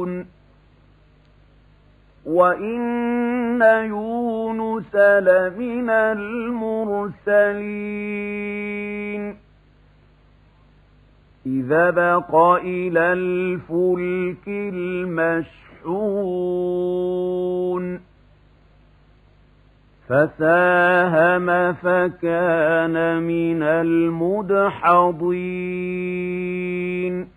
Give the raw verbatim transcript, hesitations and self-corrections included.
وَإِنَّ يُونُسَ لَمِنَ الْمُرْسَلِينَ إِذْ أَبَقَ إِلَى الْفُلْكِ الْمَشْحُونِ فَسَاهَمَ فَكَانَ مِنَ الْمُدْحَضِينَ